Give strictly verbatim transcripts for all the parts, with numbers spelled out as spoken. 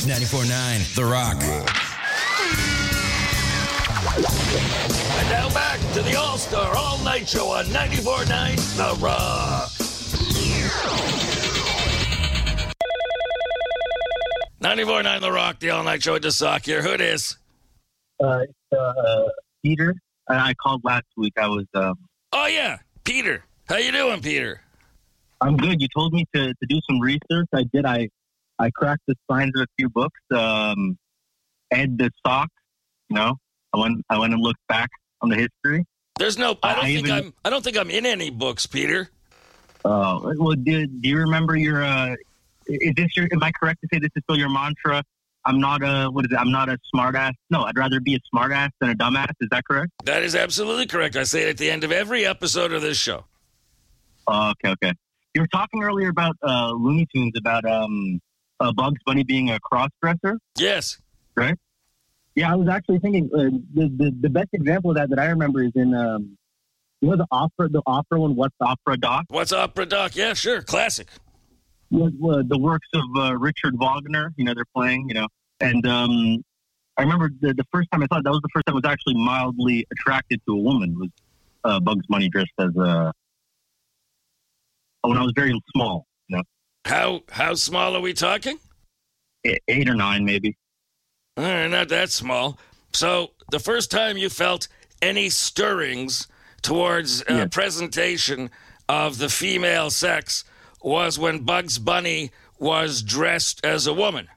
ninety-four point nine The Rock. And now back to the All-Star All-Night Show on ninety-four point nine The Rock. ninety-four point nine The Rock, the All-Night Show at the Sock here. Who it is? Uh, it's, uh, Peter. I called last week. I was... Um, oh, yeah. Peter. How you doing, Peter? I'm good. You told me to, to do some research. I did. I I cracked the spines of a few books. Um, Ed the Sock, you know. I went I went and looked back on the history. There's no... I don't I think even, I'm... I don't think I'm in any books, Peter. Uh, well, do, do you remember your... Uh, is this your... Am I correct to say this is still your mantra? I'm not a... What is it? I'm not a smartass. No, I'd rather be a smartass than a dumbass. Is that correct? That is absolutely correct. I say it at the end of every episode of this show. Oh, okay, okay. You were talking earlier about uh, Looney Tunes, about um, uh, Bugs Bunny being a cross-dresser. Yes. Right? Yeah, I was actually thinking uh, the, the the best example of that that I remember is in um, you know the opera the opera one. What's Opera Doc? What's Opera Doc? Yeah, sure, classic. Yeah, uh, the works of uh, Richard Wagner. You know they're playing. You know, and um, I remember the, the first time I saw it, that was the first time I was actually mildly attracted to a woman. Was uh, Bugs Bunny dressed as a when I was very small. You know, How how small are we talking? eight, eight or nine maybe. All right, not that small. So the first time you felt any stirrings towards uh, Yeah. presentation of the female sex was when Bugs Bunny was dressed as a woman.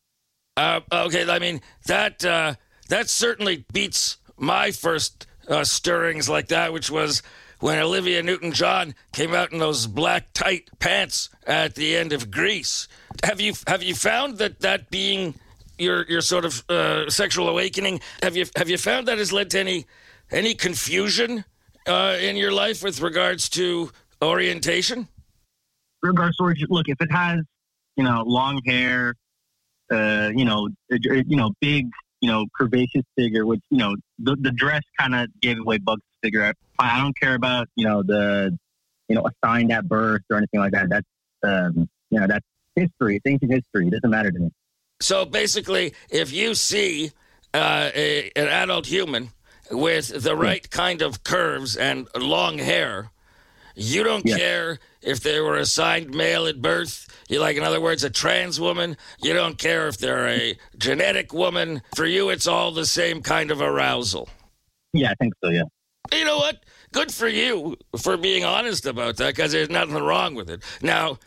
Uh, okay, I mean, that uh, that certainly beats my first uh, stirrings like that, which was when Olivia Newton-John came out in those black tight pants at the end of Grease. Have you have you found that that being your your sort of uh, sexual awakening, have you have you found that has led to any any confusion uh, in your life with regards to orientation? Regards to origin, look, if it has, you know, long hair, uh, you know, uh, you know, big, you know, curvaceous figure, which, you know, the, the dress kind of gave away Bugs' figure. I, I don't care about, you know, the, you know, assigned at birth or anything like that. That's, um, you know, that's history. It's ancient history. It doesn't matter to me. So basically, if you see uh, a, an adult human with the right kind of curves and long hair, you don't Yeah. care if they were assigned male at birth. You like, in other words, a trans woman. You don't care if they're a genetic woman. For you, it's all the same kind of arousal. Yeah, I think so, yeah. You know what? Good for you for being honest about that, because there's nothing wrong with it. Now,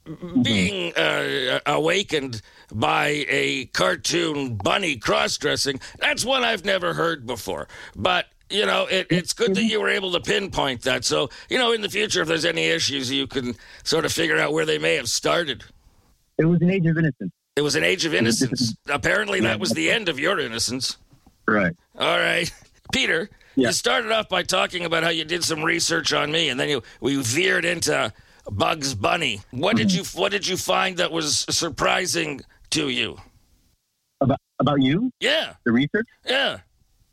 being uh, awakened by a cartoon bunny cross-dressing, that's one I've never heard before. But, you know, it, it's good that you were able to pinpoint that. So, you know, in the future, if there's any issues, you can sort of figure out where they may have started. It was an age of innocence. It was an age of innocence. Apparently, that was the end of your innocence. Right. All right. Peter, Yeah. you started off by talking about how you did some research on me, and then you we veered into Bugs Bunny. What did you What did you find that was surprising to you? About about you? Yeah, The research? yeah.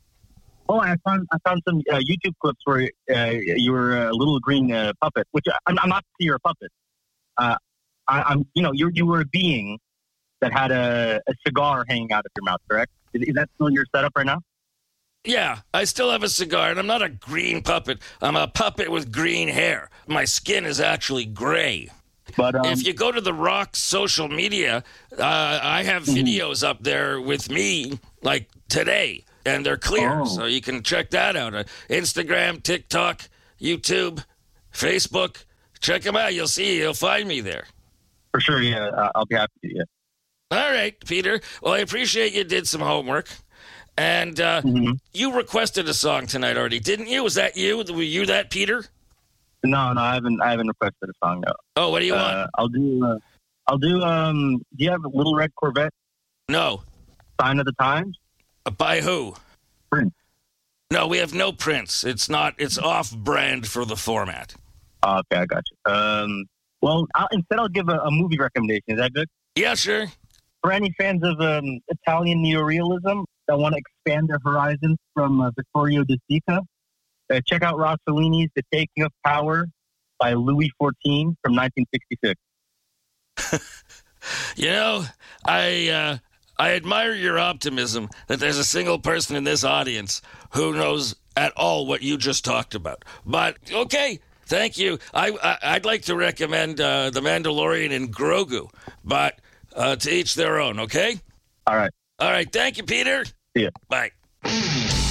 Oh, I found I found some uh, YouTube clips where uh, you were a little green uh, puppet, which I'm, I'm not to you're a puppet. Uh, I, I'm, you know, you you were a being that had a, a cigar hanging out of your mouth, correct? Is, is that still your setup right now? Yeah, I still have a cigar, and I'm not a green puppet. I'm a puppet with green hair. My skin is actually gray. But um, If you go to The Rock's social media, uh, I have videos up there with me, like today, and they're clear, Oh. so you can check that out. Uh, Instagram, TikTok, YouTube, Facebook. Check them out. You'll see. You'll find me there. for sure, yeah, uh, I'll be happy to. Yeah. All right, Peter. Well, I appreciate you did some homework. And uh, Mm-hmm. you requested a song tonight already, didn't you? Was that you? Were you that, Peter? No, no, I haven't. I haven't requested a song. No. Oh, what do you want? Uh, I'll do. Uh, I'll do. Um, do you have a Little Red Corvette? No. Sign of the Times. Uh, By who? Prince. No, we have no Prince. It's not. It's off-brand for the format. Oh, okay, I got you. Um, well, I'll, instead I'll give a, a movie recommendation. Is that good? Yeah, sure. For any fans of um, Italian neorealism that want to expand their horizons from uh, Vittorio De Sica, uh, check out Rossellini's The Taking of Power by Louis the fourteenth from nineteen sixty-six. You know, I uh, I admire your optimism that there's a single person in this audience who knows at all what you just talked about. But, okay, thank you. I, I, I'd like to recommend uh, The Mandalorian and Grogu, but uh, to each their own, okay? All right. All right, thank you, Peter. See ya. Bye.